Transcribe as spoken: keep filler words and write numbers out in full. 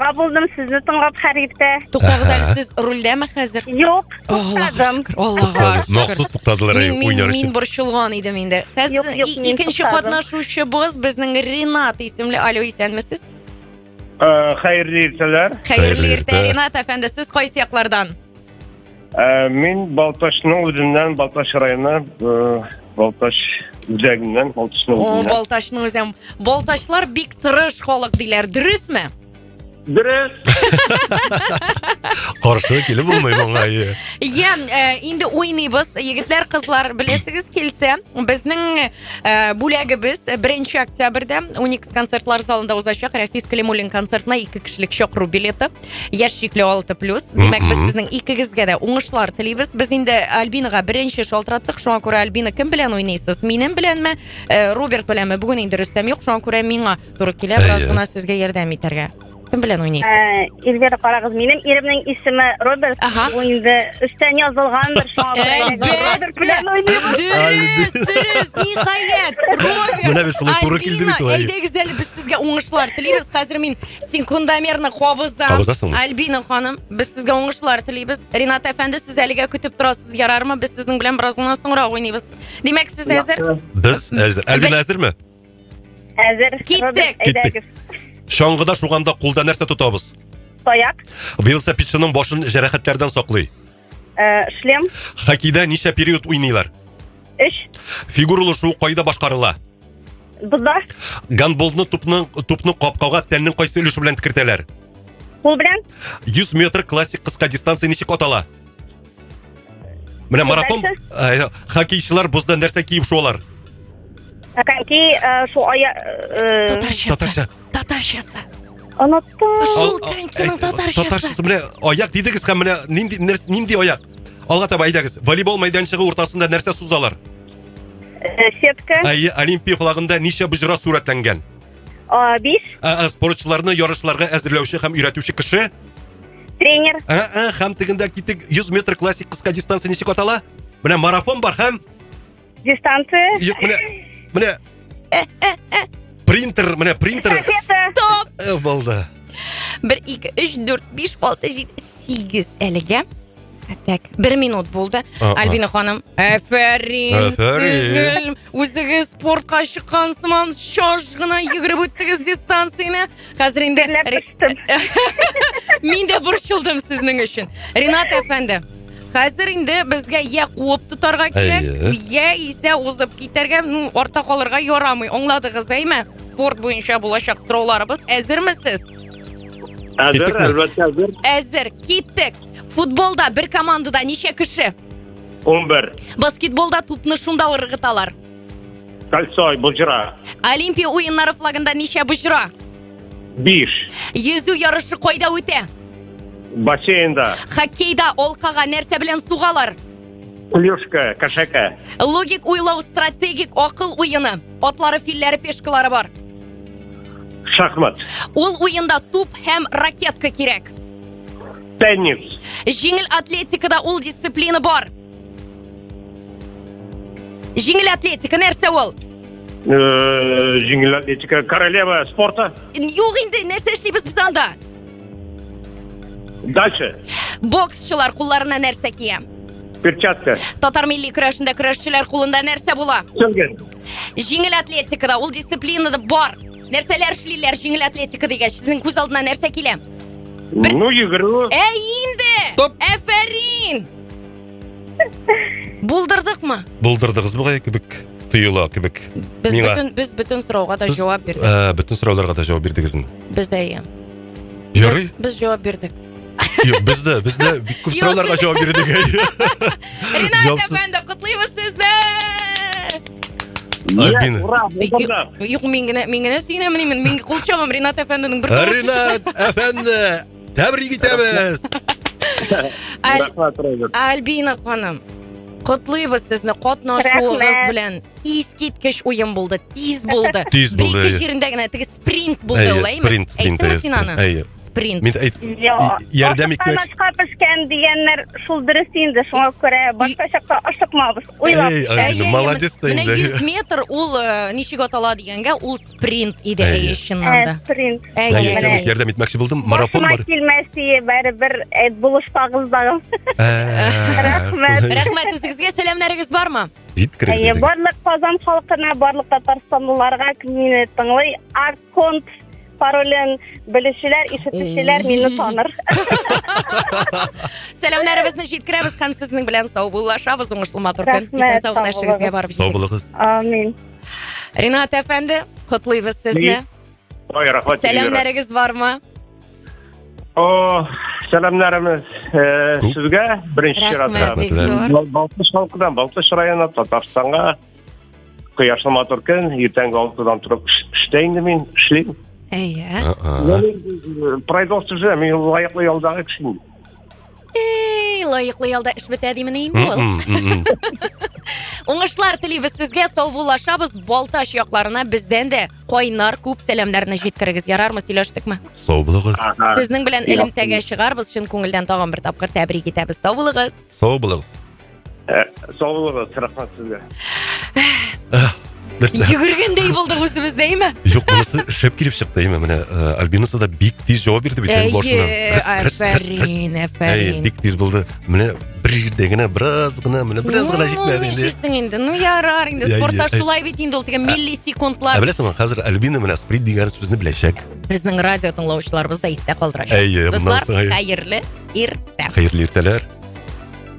Табылдым сезне тыңлап хәрифтә. Туктагыз әле, сез рульдәме хәзер? Юк, Аллага туктадым. шөкер. Аллага шөкер. Махсус туктадылар уйнар Мин өчен. борчылган идем инде. Хәзер Юк, юк, мин икенче туктадым. катнашучыбыз безнең Ринат исемле. Алло, исәнмесез? Хәерле иртәләр. Хәерле иртә. иртә, Ринат әфәнде, сез кайсы яклардан? Мин Балташның үзеннән, Балташ районы, Балташ үзәгеннән, Балташның О, үзеннән. Балташның үзем. Балташлар бик тырыш халык диләр, дөресме? Дөрес. Каршы килеп булмый моңа. Я, инде уйныйбыз, егетләр, кызлар, беләсегез килсә, безнең бүләгебез беренче октябрьдә уникс концертлар залында узачак. Рафис Калимуллин концертына ике кешелек чакыру билеты. Яшь чикле алты плюс. Димәк, без сезнең икегезгә дә уңышлар телибез. Без инде Альбинага беренче шалтыраттык. Шуңа күрә Альбина кем белән уйныйсыз? Минем беләнме? Роберт беләнме? Бүгін инде Рөстәм юк. Шуңа күрә миңа туры килә, бераз гына сезгә ярдәм итәргә. Кем белән уйныйсыз? Илбер карагыз, минем иремнең исеме Роберт. Ага. Бу инде өстән язылгандыр шуңа күрә. Роберт белән уйныйбыз. Дөрес, дөрес, ниһаять. Роберт. Менә без шулай туры килде бит ул. Әйдәгез әле, без сезгә уңышлар телибез. Хәзер мин секундомерны кабызам. Кабызасыңмы? Альбина ханым, без сезгә уңышлар телибез. Ринат әфәнде, сез әлегә көтеп торасыз, ярармы? Без сезнең белән бераз гына соңрак уйныйбыз. Димәк, сез әзер? Без әзер. Альбина әзерме? Әзер. Киттек. Роберт, әйдәгез. Шаңгыда шуганда кулда нәрсә тотабыз? Таяк, Велосипедчының башын җәрәхәтләрдән саклый. шлем, Хоккейда ничә период уйныйлар? өч, Фигуралашу кайда башкарыла? буда, Гандболны тупны тупны капкага тәннең кайсы өлеше белән кертәләр? кул белән, йөз метр классик кыска дистанция ничек атала? Менә марафон э, хоккейчылар бузда нәрсә киеп шулар? коньки, шу ая... Татарча. Татарчасы. Оныттым. Шул конькиның татарчасы. Татарчасы менә аяк дидегез һәм менә нинди нәрс- нинди аяк? Алга таба әйдәгез. Волейбол мәйданчыгы уртасында нәрсә сузалар? Сетка, Әйе, Олимпия флагында ничә буҗра сурәтләнгән? биш, Ә, ә, спортчыларны ярышларга әзерләүче һәм өйрәтүче кеше? тренер, Ә, ә, һәм тегендә китек йөз метр классик кыска дистанция ничек атала? Менә марафон бар һәм дистанция, юк, менә менә принтер, менә принтер. Стоп! Э, Булды. bir, iki, üç, dört, beş, altı, yedi, sekiz әлегә. Так, bir минут булды. Альбина ханым, әфәрин, Әфәрин. сез үзегез спортка чыккан сыман шаш гына йөгереп үттегез дистанцияны. Хәзер инде мин дә борчылдым сезнең өчен. Ринат әфәнде, хәзер инде безгә я куып тотарга кирәк, я исә узып китәргә, ну, арта калырга ярамый. Аңладыгыз, әйме? Спорт буенча булачак сорауларыбыз. Әзермесез? Әзер, әлбәттә әзер. Әзер, киттек. Футболда бер командада ничә кеше? он бер. Баскетболда тупны шунда ыргыталар. Кальцой, Буҗра. Олимпия уеннары флагында ничә буҗра? биш. Йөзү ярышы кайда үтә? Бассейнда. Хоккейда алкага нәрсә белән сугалар? Клюшка, кашака. Логик уйлау, стратегик акыл уены. Атлары, филләре, пешкалары бар. Шахмат. Ул уенда туп һәм ракетка кирәк. Теннис. Җиңел атлетикада ул дисциплина бар. Җиңел атлетика нәрсә ул? Җиңел атлетика, королева спорта. Юк инде, нәрсә эшлибез без анда? Дальше. Боксчылар кулларына нәрсә кия? Перчатка. Татар милли көрәшендә көрәшчеләр кулында нәрсә була? Сөңгән. Җиңел атлетикада ул дисциплинада бар. Нәрсәләр эшлиләр җиңел атлетика дигәч, сезнең күз алдына нәрсә килә? Ну, йөгерү. Әй инде! Стоп! Әфәрин! Булдырдыкмы? Булдырдыгыз бугай кебек, тоела кебек. Без Миңа. бөтен без бөтен сорауга да Сез, җавап бирдек. э, Бөтен сорауларга да җавап бирдегезме? Без әйе. Ярый. Без җавап бирдек. Юк, бездә, бездә бик күп Юк. сорауларга җавап бирдек. Ринат Җавапсыз. әфәнде, котлыйбыз сезне! Альбина. Ура, булдырды. Юк, мин генә, мин генә сөйнәмени, мин мин кул чабам Ринат әфәнденең бер Ринат әфәнде, тәбрик итәбез. Аль- Рахмәт, Роберт. Альбина ханым, котлыйбыз сезне катнашуыгыз Рәхмәт. белән. искиткіш ойын болды, тиз болды. Тиз болды, Бір-екі иә. жерінде ғана тігі спринт болды, Әйе, олаймыз. спринт, спринт, Айттыңыз әйе, сен аны? әйе. Спринт. Мен айт, ярдәм итмәк. Ашқа пішкен дегенлер шул дұрыс енді, шуңа күрә башка жаққа ашықмабыз. Ойлап. Ей, Әйе, Альбина, әйе, молодец та Менә инде. йөз метр ул э, ничек атала дигәнгә, ул спринт иде, Әйе. әйе, чыннан да. Спринт. Әйе, Әйе, менә. әйе, ярдәм итмәкче булдым. Марафон Башыма бар. килмәсе, бәрібір әйт булышпагыздагым. Рәхмәт. Рәхмәт, үзегезгә сәламнәрегез бармы? Җиткерегез. Әйе, барлык Казан халкына, барлык Татарстанлыларга мине тыңлый. Акконт паролен белүчеләр, ишетүчеләр мине таныр. Сәламнәребезне җиткерәбез һәм сезнең белән сау булашабыз. Уңышлы матур көн. Рәхмәт, Исән-сау сау эшегезгә булыгыз. барып Сау җитегез. булыгыз. Амин. Ринат әфәнде, котлыйбыз сезне. Ой, рахмат. Сәламнәрегез бармы? О, сәламнәрimiz э, Күп. сезгә беренче Рәхмәт, чиратта. бик зур. Бал- Балтыш халкына, Балтыш районы, Татарстанга кояшлы матур көн, иртәнге алтыдан торып эш- эштә инде мин, эшлим. Әйе. Яни, Производство же, мин лаеклы ялдагы кеше. Эй, лаеклы ялда эш бетә димен инде ул. Уңышлар телибез сезгә, сау булашабыз. Балташ якларына бездән дә кайнар күп сәламнәрне җиткерегез. Ярармы, сөйләштекме? Сау булыгыз. Сезнең белән элемтәгә чыгарбыз. Чын күңелдән тагын бер тапкыр тәбрик итәбез. Сау булыгыз. Сау булыгыз. Сау булыгыз, рахмат сезгә. Нәрсә? Йөгергәндәй булдык үзебез, әйме? Юк, монысы шәп килеп чыкты, әйме, менә э, Альбинасы да бик тиз җавап бирде бит инде башына. Әйе, Рәс, рәс, рәс, рәс. афәрин, Әйе, афәрин. бик тиз булды. Менә бер җирдә генә бераз гына, менә бераз гына җитмәде инде. Ничисең инде? Ну ярар инде. Әйе, Спортта әйе. шулай бит инде ул тигән милли Ә секундлар. беләсеңме, хәзер Альбина менә спринт дигән сүзне беләчәк. Безнең радио тыңлаучыларыбыз да истә калдырачак. Әйе, моннан Дуслар, соң, әйе. хәерле иртә. Хәерле иртәләр.